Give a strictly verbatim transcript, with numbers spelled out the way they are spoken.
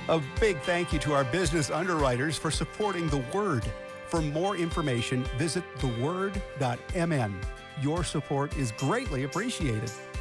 A big thank you to our business underwriters for supporting The Word. For more information, visit the word dot m n. Your support is greatly appreciated.